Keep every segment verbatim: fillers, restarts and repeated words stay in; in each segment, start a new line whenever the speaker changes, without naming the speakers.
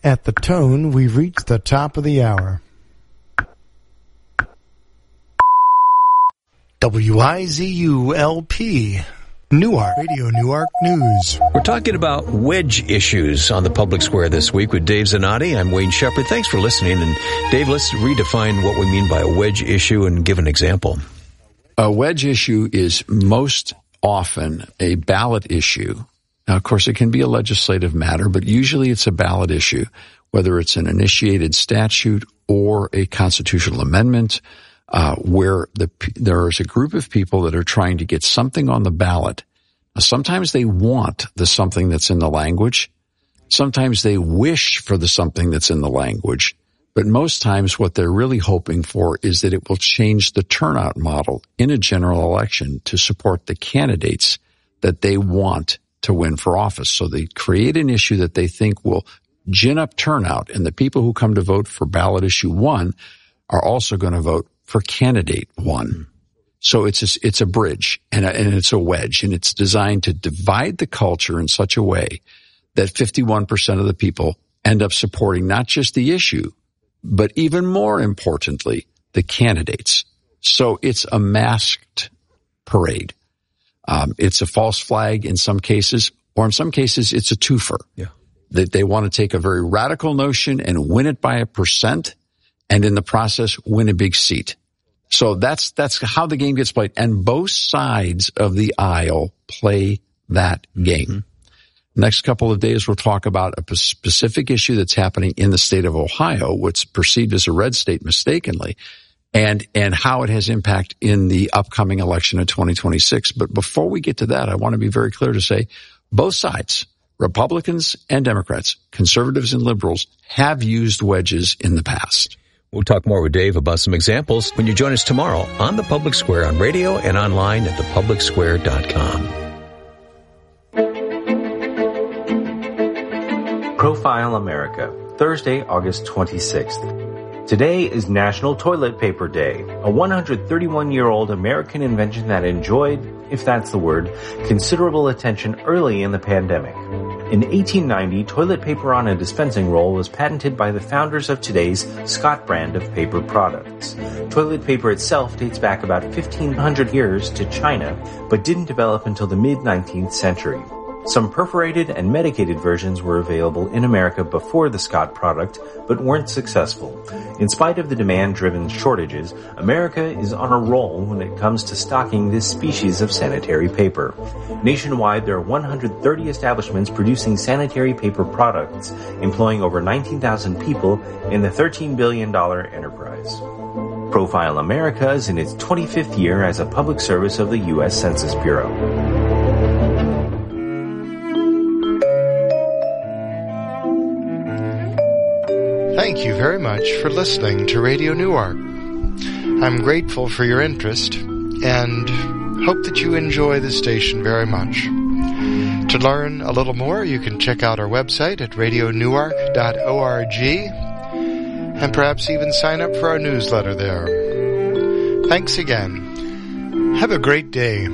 At the tone, we've reached the top of the hour. W I Z U L P, Newark, Radio Newark News.
We're talking about wedge issues on the Public Square this week with Dave Zanotti. I'm Wayne Shepherd. Thanks for listening. And Dave, let's redefine what we mean by a wedge issue and give an example.
A wedge issue is most often a ballot issue. Now, of course, it can be a legislative matter, but usually it's a ballot issue, whether it's an initiated statute or a constitutional amendment, uh, where the, there is a group of people that are trying to get something on the ballot. Now, sometimes they want the something that's in the language. Sometimes they wish for the something that's in the language. But most times what they're really hoping for is that it will change the turnout model in a general election to support the candidates that they want to win for office. So they create an issue that they think will gin up turnout, and the people who come to vote for ballot issue one are also going to vote for candidate one. So it's a, it's a bridge and, a, and it's a wedge, and it's designed to divide the culture in such a way that fifty-one percent of the people end up supporting not just the issue, but even more importantly, the candidates. So it's a masked parade. Um, it's a false flag in some cases, or in some cases, it's a twofer.
Yeah.
That they want to take a very radical notion and win it by a percent, and in the process, win a big seat. So that's, that's how the game gets played. And both sides of the aisle play that game. Mm-hmm. Next couple of days, we'll talk about a specific issue that's happening in the state of Ohio, what's perceived as a red state mistakenly, and, and how it has impact in the upcoming election of twenty twenty-six. But before we get to that, I want to be very clear to say both sides, Republicans and Democrats, conservatives and liberals, have used wedges in the past.
We'll talk more with Dave about some examples when you join us tomorrow on The Public Square on radio and online at the public square dot com.
Profile America, Thursday, August twenty-sixth. Today is National Toilet Paper Day, a one hundred thirty-one-year-old American invention that enjoyed, if that's the word, considerable attention early in the pandemic. In eighteen ninety, toilet paper on a dispensing roll was patented by the founders of today's Scott brand of paper products. Toilet paper itself dates back about fifteen hundred years to China, but didn't develop until the mid-nineteenth century. Some perforated and medicated versions were available in America before the Scott product, but weren't successful. In spite of the demand-driven shortages, America is on a roll when it comes to stocking this species of sanitary paper. Nationwide, there are one hundred thirty establishments producing sanitary paper products, employing over nineteen thousand people in the thirteen billion dollars enterprise. Profile America is in its twenty-fifth year as a public service of the U S Census Bureau.
Thank you very much for listening to Radio Newark. I'm grateful for your interest and hope that you enjoy the station very much. To learn a little more, you can check out our website at radio newark dot org and perhaps even sign up for our newsletter there. Thanks again. Have a great day.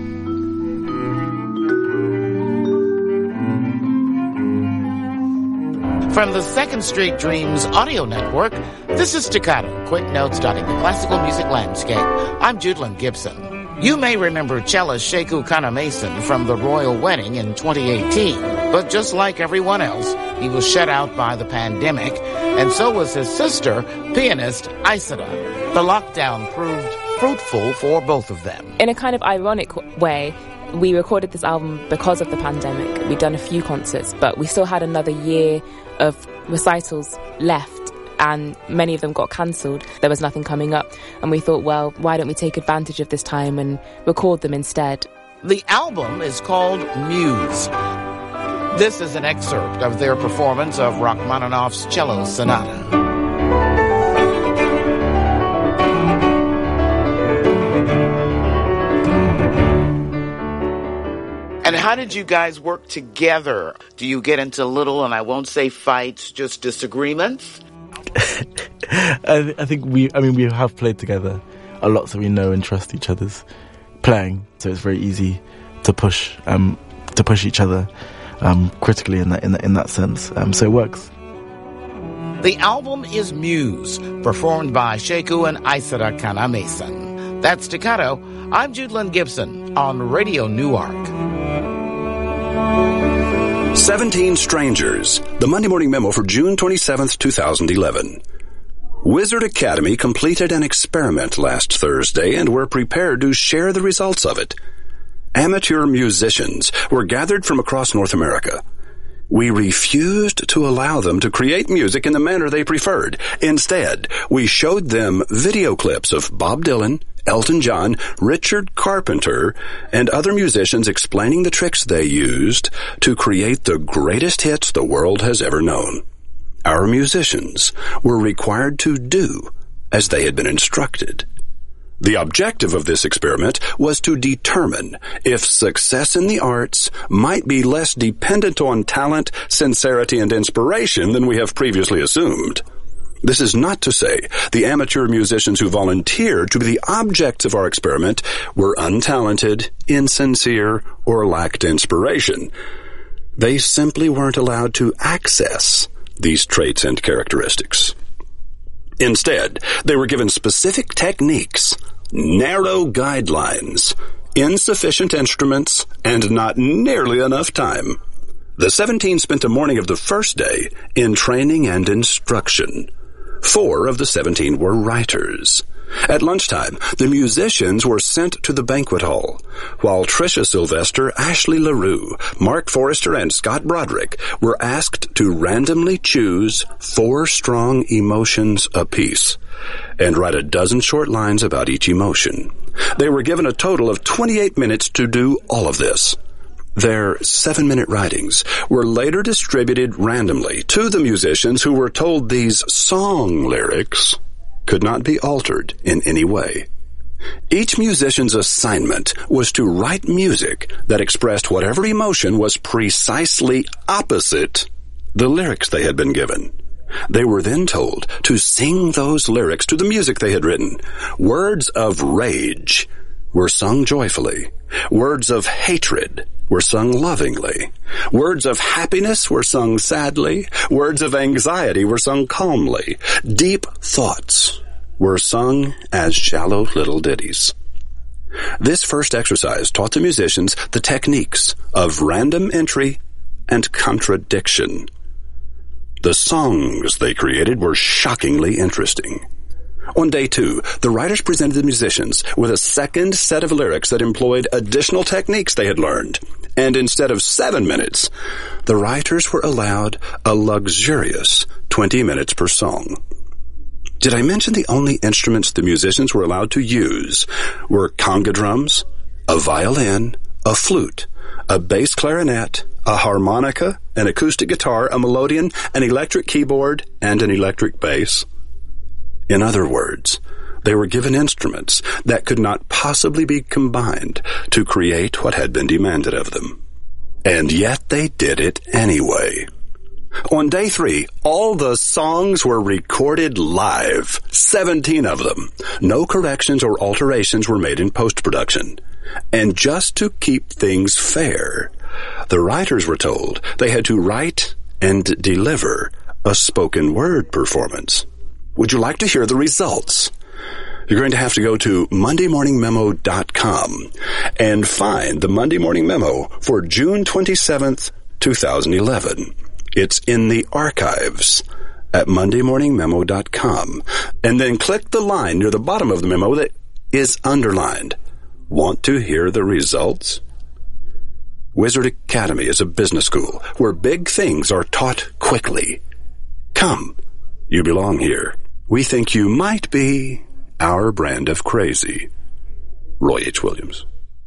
From the Second Street Dreams audio network, this is Staccato, quick notes dotting the classical music landscape. I'm Judelyn Gibson. You may remember cellist Sheku Kana-Mason from the Royal Wedding in twenty eighteen, but just like everyone else, he was shut out by the pandemic, and so was his sister, pianist Isada. The lockdown proved fruitful for both of them.
In a kind of ironic way, we recorded this album because of the pandemic. We'd done a few concerts, but we still had another year of recitals left, and many of them got cancelled. There was nothing coming up, and we thought, well, why don't we take advantage of this time and record them instead?
The album is called Muse. This is an excerpt of their performance of Rachmaninoff's Cello Sonata. And how did you guys work together? Do you get into little, and I won't say fights, just disagreements?
I, I think we, I mean, we have played together a lot, so we know and trust each other's playing. So it's very easy to push, um, to push each other um, critically in that in that in that sense. Um, so it works.
The album is Muse, performed by Sheku and Isara Kana-Mason. That's Staccato. I'm Jude Lynn Gibson on Radio Newark.
seventeen Strangers, the Monday Morning Memo for June twenty-seventh, twenty eleven. Wizard Academy completed an experiment last Thursday and were prepared to share the results of it. Amateur musicians were gathered from across North America. We refused to allow them to create music in the manner they preferred. Instead, we showed them video clips of Bob Dylan, Elton John, Richard Carpenter, and other musicians explaining the tricks they used to create the greatest hits the world has ever known. Our musicians were required to do as they had been instructed. The objective of this experiment was to determine if success in the arts might be less dependent on talent, sincerity, and inspiration than we have previously assumed. This is not to say the amateur musicians who volunteered to be the objects of our experiment were untalented, insincere, or lacked inspiration. They simply weren't allowed to access these traits and characteristics. Instead, they were given specific techniques, narrow guidelines, insufficient instruments, and not nearly enough time. The seventeen spent a morning of the first day in training and instruction. Four of the seventeen were writers. At lunchtime, the musicians were sent to the banquet hall, while Tricia Sylvester, Ashley LaRue, Mark Forrester, and Scott Broderick were asked to randomly choose four strong emotions apiece and write a dozen short lines about each emotion. They were given a total of twenty-eight minutes to do all of this. Their seven-minute writings were later distributed randomly to the musicians who were told these song lyrics could not be altered in any way. Each musician's assignment was to write music that expressed whatever emotion was precisely opposite the lyrics they had been given. They were then told to sing those lyrics to the music they had written. Words of rage were sung joyfully. Words of hatred were sung lovingly. Words of happiness were sung sadly. Words of anxiety were sung calmly. Deep thoughts were sung as shallow little ditties. This first exercise taught the musicians the techniques of random entry and contradiction. The songs they created were shockingly interesting. On day two, the writers presented the musicians with a second set of lyrics that employed additional techniques they had learned. And instead of seven minutes, the writers were allowed a luxurious twenty minutes per song. Did I mention the only instruments the musicians were allowed to use were conga drums, a violin, a flute, a bass clarinet, a harmonica, an acoustic guitar, a melodeon, an electric keyboard, and an electric bass? In other words, they were given instruments that could not possibly be combined to create what had been demanded of them. And yet they did it anyway. On day three, all the songs were recorded live, seventeen of them. No corrections or alterations were made in post-production. And just to keep things fair, the writers were told they had to write and deliver a spoken word performance. Would you like to hear the results? You're going to have to go to monday morning memo dot com and find the Monday Morning Memo for June twenty-seventh, twenty eleven. It's in the archives at monday morning memo dot com. And then click the line near the bottom of the memo that is underlined. Want to hear the results? Wizard Academy is a business school where big things are taught quickly. Come, you belong here. We think you might be our brand of crazy. Roy H. Williams.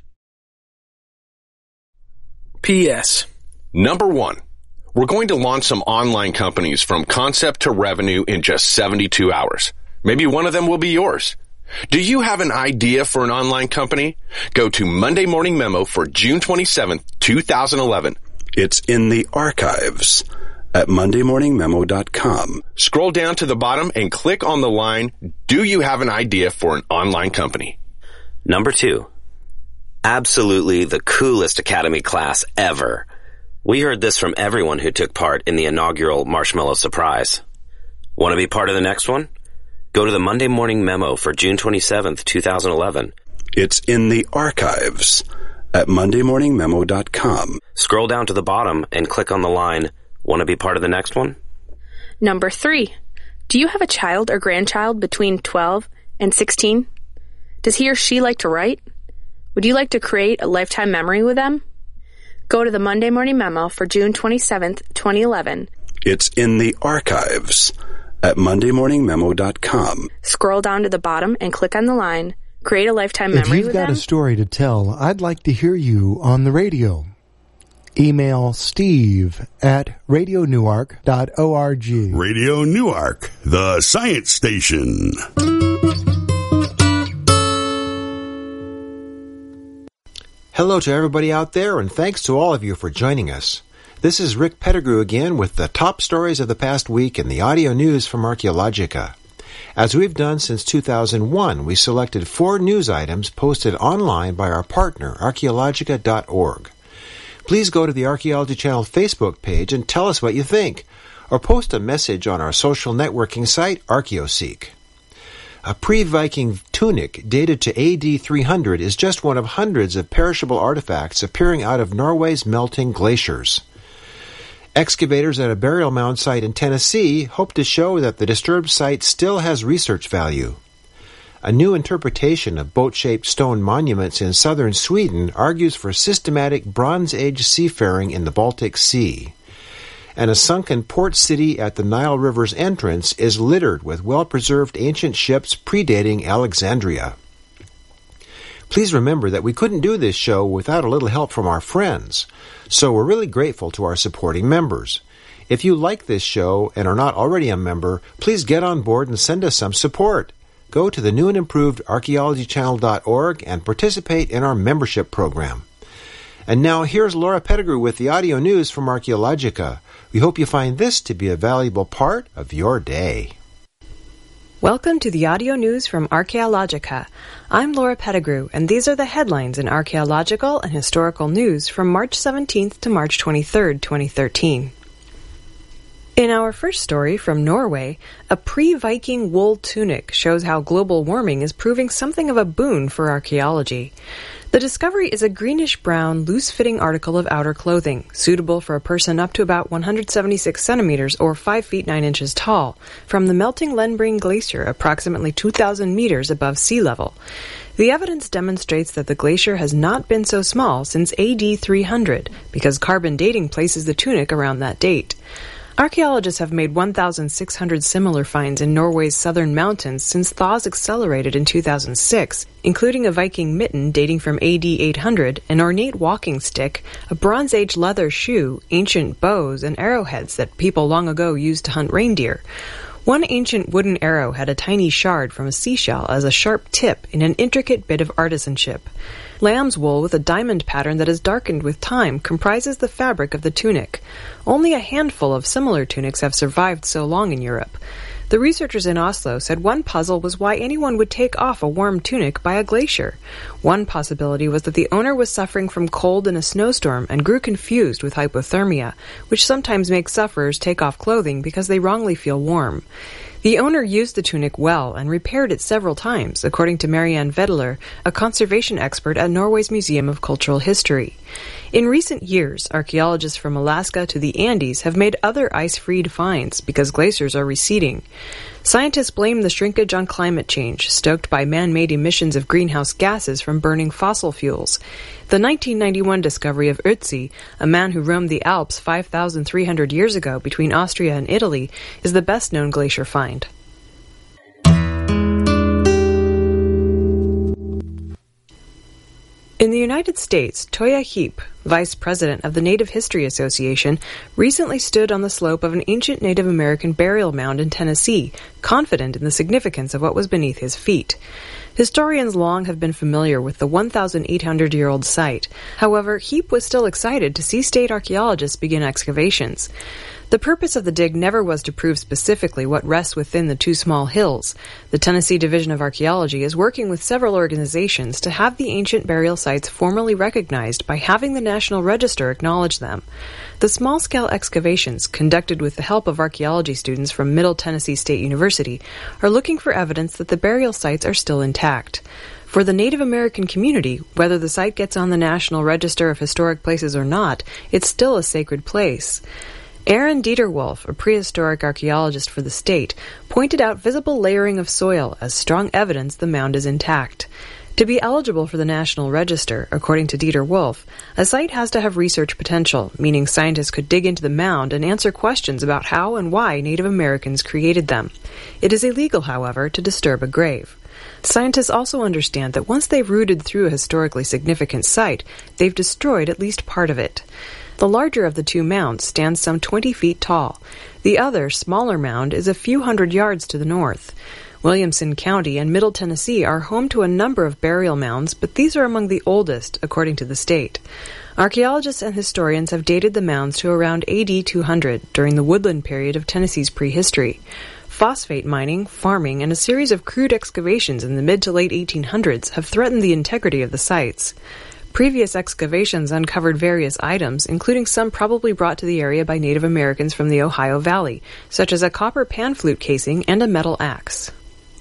P S.
Number one, we're going to launch some online companies from concept to revenue in just seventy-two hours. Maybe one of them will be yours. Do you have an idea for an online company? Go to Monday Morning Memo for June twenty-seventh, twenty eleven.
It's in the archives at monday morning memo dot com.
Scroll down to the bottom and click on the line, Do you have an idea for an online company?
Number two, absolutely the coolest Academy class ever. We heard this from everyone who took part in the inaugural Marshmallow Surprise. Want to be part of the next one? Go to the Monday Morning Memo for June twenty-seventh, twenty eleven.
It's in the archives at monday morning memo dot com.
Scroll down to the bottom and click on the line, Want to be part of the next one?
Number three. Do you have a child or grandchild between twelve and sixteen? Does he or she like to write? Would you like to create a lifetime memory with them? Go to the Monday Morning Memo for June twenty-seventh, twenty eleven.
It's in the archives at monday morning memo dot com.
Scroll down to the bottom and click on the line, Create a lifetime memory with them.
If you've got a story to tell, I'd like to hear you on the radio. Email Steve at radio newark dot org.
Radio Newark, the science station.
Hello to everybody out there, and thanks to all of you for joining us. This is Rick Pettigrew again with the top stories of the past week in the audio news from Archaeologica. As we've done since two thousand one, we selected four news items posted online by our partner, archaeologica dot org. Please go to the Archaeology Channel Facebook page and tell us what you think, or post a message on our social networking site, ArchaeoSeek. A pre-Viking tunic dated to A D three hundred is just one of hundreds of perishable artifacts appearing out of Norway's melting glaciers. Excavators at a burial mound site in Tennessee hope to show that the disturbed site still has research value. A new interpretation of boat-shaped stone monuments in southern Sweden argues for systematic Bronze Age seafaring in the Baltic Sea. And a sunken port city at the Nile River's entrance is littered with well-preserved ancient ships predating Alexandria. Please remember that we couldn't do this show without a little help from our friends, so we're really grateful to our supporting members. If you like this show and are not already a member, please get on board and send us some support. Go to the new and improved archaeology channel dot org and participate in our membership program. And now here's Laura Pettigrew with the audio news from Archaeologica. We hope you find this to be a valuable part of your day.
Welcome to the audio news from Archaeologica. I'm Laura Pettigrew, and these are the headlines in archaeological and historical news from March seventeenth to March twenty-third, twenty thirteen. In our first story from Norway, a pre-Viking wool tunic shows how global warming is proving something of a boon for archaeology. The discovery is a greenish-brown, loose-fitting article of outer clothing, suitable for a person up to about one hundred seventy-six centimeters or five feet nine inches tall, from the melting Lenbring Glacier approximately two thousand meters above sea level. The evidence demonstrates that the glacier has not been so small since A D three hundred, because carbon dating places the tunic around that date. Archaeologists have made one thousand six hundred similar finds in Norway's southern mountains since thaws accelerated in two thousand six, including a Viking mitten dating from A D eight hundred, an ornate walking stick, a Bronze Age leather shoe, ancient bows, and arrowheads that people long ago used to hunt reindeer. One ancient wooden arrow had a tiny shard from a seashell as a sharp tip in an intricate bit of artisanship. Lamb's wool with a diamond pattern that is darkened with time comprises the fabric of the tunic. Only a handful of similar tunics have survived so long in Europe. The researchers in Oslo said one puzzle was why anyone would take off a warm tunic by a glacier. One possibility was that the owner was suffering from cold in a snowstorm and grew confused with hypothermia, which sometimes makes sufferers take off clothing because they wrongly feel warm. The owner used the tunic well and repaired it several times, according to Marianne Vedeler, a conservation expert at Norway's Museum of Cultural History. In recent years, archaeologists from Alaska to the Andes have made other ice-freed finds because glaciers are receding. Scientists blame the shrinkage on climate change, stoked by man-made emissions of greenhouse gases from burning fossil fuels. The nineteen ninety-one discovery of Ötzi, a man who roamed the Alps five thousand three hundred years ago between Austria and Italy, is the best-known glacier find. In the United States, Toya Heap, vice president of the Native History Association, recently stood on the slope of an ancient Native American burial mound in Tennessee, confident in the significance of what was beneath his feet. Historians long have been familiar with the one thousand eight hundred year old site. However, Heap was still excited to see state archaeologists begin excavations. The purpose of the dig never was to prove specifically what rests within the two small hills. The Tennessee Division of Archaeology is working with several organizations to have the ancient burial sites formally recognized by having the National Register acknowledge them. The small-scale excavations, conducted with the help of archaeology students from Middle Tennessee State University, are looking for evidence that the burial sites are still intact. For the Native American community, whether the site gets on the National Register of Historic Places or not, it's still a sacred place. Aaron Dieterwolf, a prehistoric archaeologist for the state, pointed out visible layering of soil as strong evidence the mound is intact. To be eligible for the National Register, according to Dieter Wolf, a site has to have research potential, meaning scientists could dig into the mound and answer questions about how and why Native Americans created them. It is illegal, however, to disturb a grave. Scientists also understand that once they've rooted through a historically significant site, they've destroyed at least part of it. The larger of the two mounds stands some twenty feet tall. The other, smaller mound is a few hundred yards to the north. Williamson County and Middle Tennessee are home to a number of burial mounds, but these are among the oldest, according to the state. Archaeologists and historians have dated the mounds to around A D two hundred, during the woodland period of Tennessee's prehistory. Phosphate mining, farming, and a series of crude excavations in the mid to late eighteen hundreds have threatened the integrity of the sites. Previous excavations uncovered various items, including some probably brought to the area by Native Americans from the Ohio Valley, such as a copper pan flute casing and a metal axe.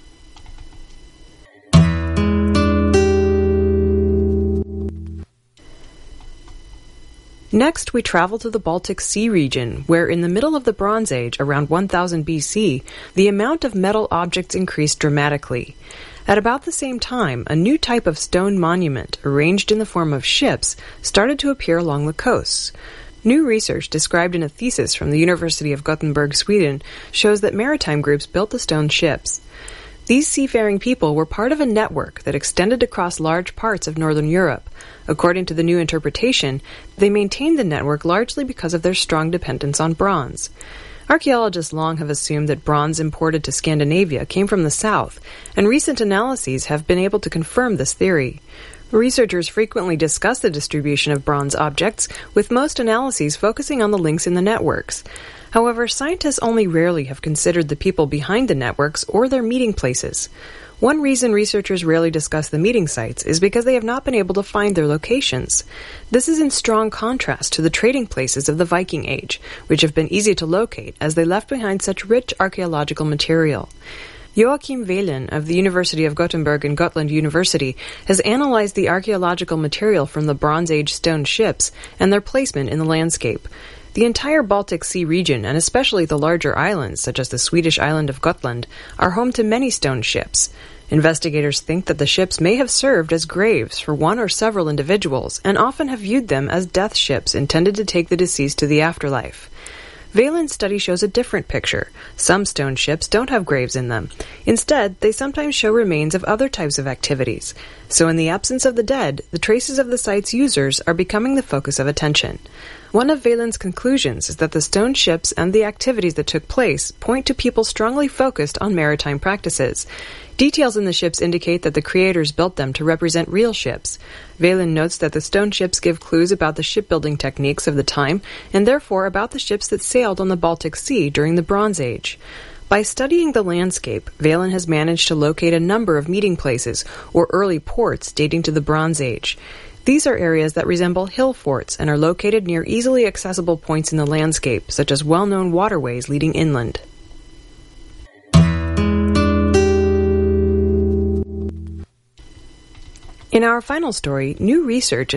Next, we travel to the Baltic Sea region, where in the middle of the Bronze Age, around one thousand B C, the amount of metal objects increased dramatically. At about the same time, a new type of stone monument, arranged in the form of ships, started to appear along the coasts. New research described in a thesis from the University of Gothenburg, Sweden, shows that maritime groups built the stone ships. These seafaring people were part of a network that extended across large parts of northern Europe. According to the new interpretation, they maintained the network largely because of their strong dependence on bronze. Archaeologists long have assumed that bronze imported to Scandinavia came from the south, and recent analyses have been able to confirm this theory. Researchers frequently discuss the distribution of bronze objects, with most analyses focusing on the links in the networks. However, scientists only rarely have considered the people behind the networks or their meeting places. One reason researchers rarely discuss the meeting sites is because they have not been able to find their locations. This is in strong contrast to the trading places of the Viking Age, which have been easy to locate as they left behind such rich archaeological material. Joachim Wehlen of the University of Gothenburg and Gotland University has analyzed the archaeological material from the Bronze Age stone ships and their placement in the landscape. The entire Baltic Sea region, and especially the larger islands, such as the Swedish island of Gotland, are home to many stone ships. Investigators think that the ships may have served as graves for one or several individuals, and often have viewed them as death ships intended to take the deceased to the afterlife. Wehlen's study shows a different picture. Some stone ships don't have graves in them. Instead, they sometimes show remains of other types of activities. So in the absence of the dead, the traces of the site's users are becoming the focus of attention. One of Wehlen's conclusions is that the stone ships and the activities that took place point to people strongly focused on maritime practices. Details in the ships indicate that the creators built them to represent real ships. Wehlen notes that the stone ships give clues about the shipbuilding techniques of the time, and therefore about the ships that sailed on the Baltic Sea during the Bronze Age. By studying the landscape, Wehlen has managed to locate a number of meeting places, or early ports dating to the Bronze Age. These are areas that resemble hill forts and are located near easily accessible points in the landscape, such as well-known waterways leading inland. In our final story, new research